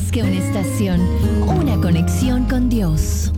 más que una estación, una conexión con Dios.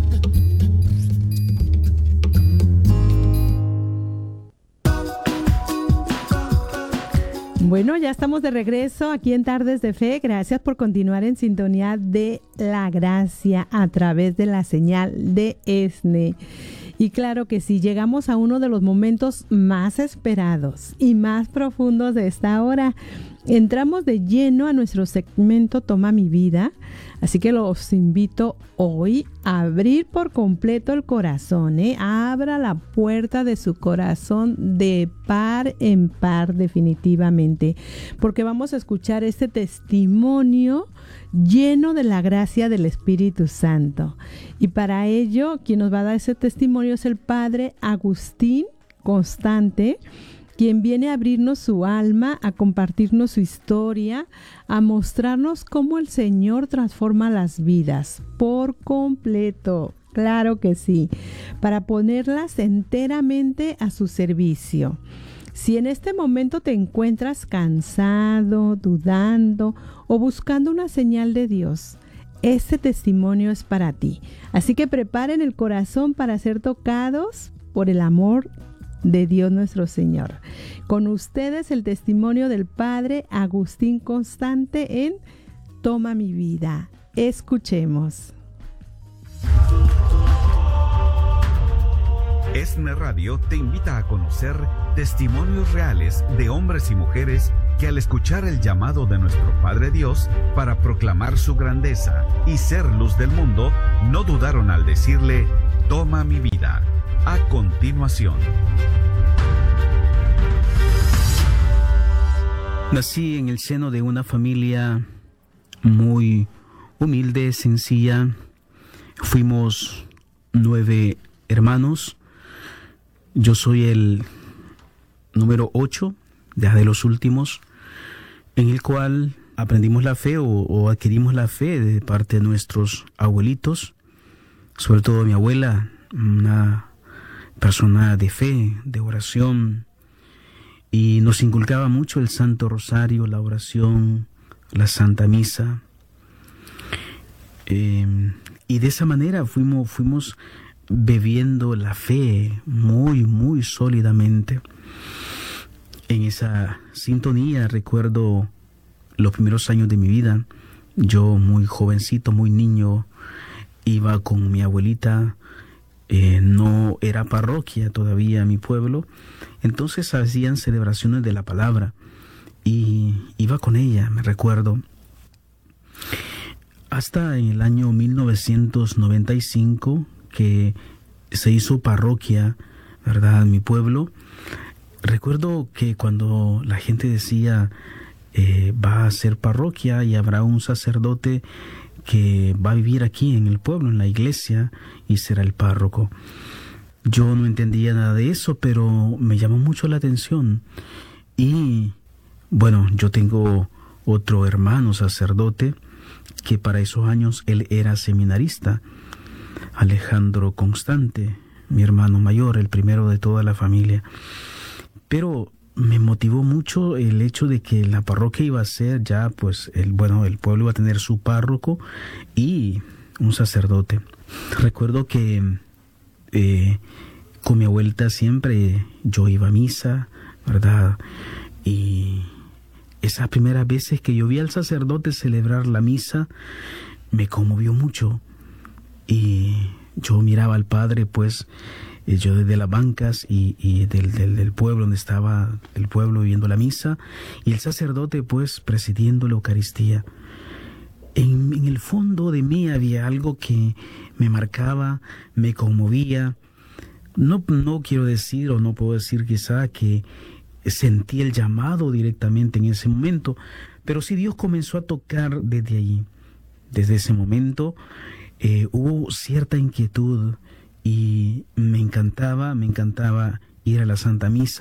Bueno, ya estamos de regreso aquí en Tardes de Fe. Gracias por continuar en sintonía de la gracia a través de la señal de ESNE. Y claro que sí, llegamos a uno de los momentos más esperados y más profundos de esta hora. Entramos de lleno a nuestro segmento Toma mi vida, así que los invito hoy a abrir por completo el corazón, Abra la puerta de su corazón de par en par definitivamente, porque vamos a escuchar este testimonio lleno de la gracia del Espíritu Santo. Y para ello, quien nos va a dar ese testimonio es el Padre Agustín Constante, quien viene a abrirnos su alma, a compartirnos su historia, a mostrarnos cómo el Señor transforma las vidas por completo. Claro que sí, para ponerlas enteramente a su servicio. Si en este momento te encuentras cansado, dudando o buscando una señal de Dios, este testimonio es para ti. Así que preparen el corazón para ser tocados por el amor de Dios nuestro Señor. Con ustedes el testimonio del Padre Agustín Constante en Toma mi vida. Escuchemos. ESNE Radio te invita a conocer testimonios reales de hombres y mujeres que al escuchar el llamado de nuestro Padre Dios para proclamar su grandeza y ser luz del mundo, no dudaron al decirle: toma mi vida. A continuación. Nací en el seno de una familia muy humilde, sencilla. Fuimos 9 hermanos. Yo soy el número 8, ya de los últimos, en el cual aprendimos la fe o adquirimos la fe de parte de nuestros abuelitos, sobre todo mi abuela, una persona de fe, de oración, y nos inculcaba mucho el Santo Rosario, la oración, la Santa Misa. Y de esa manera fuimos bebiendo la fe muy, muy sólidamente. En esa sintonía recuerdo los primeros años de mi vida. Yo muy jovencito, muy niño, iba con mi abuelita. No era parroquia todavía mi pueblo, entonces hacían celebraciones de la palabra y iba con ella, me recuerdo. Hasta en el año 1995 que se hizo parroquia, ¿verdad?, en mi pueblo. Recuerdo que cuando la gente decía va a ser parroquia y habrá un sacerdote que va a vivir aquí en el pueblo, en la iglesia, y será el párroco. Yo no entendía nada de eso, pero me llamó mucho la atención. Y bueno, yo tengo otro hermano sacerdote que para esos años él era seminarista, Alejandro Constante, mi hermano mayor, el primero de toda la familia. Pero me motivó mucho el hecho de que la parroquia iba a ser ya, pues, el pueblo iba a tener su párroco y un sacerdote. Recuerdo que con mi abuelita siempre yo iba a misa, ¿verdad? Y esas primeras veces que yo vi al sacerdote celebrar la misa, me conmovió mucho. Y yo miraba al padre, pues, yo desde las bancas y del pueblo donde estaba el pueblo viendo la misa, y el sacerdote pues presidiendo la Eucaristía. En el fondo de mí había algo que me marcaba, me conmovía. No quiero decir o no puedo decir quizá que sentí el llamado directamente en ese momento, pero sí Dios comenzó a tocar desde allí. Desde ese momento hubo cierta inquietud y me encantaba ir a la Santa Misa.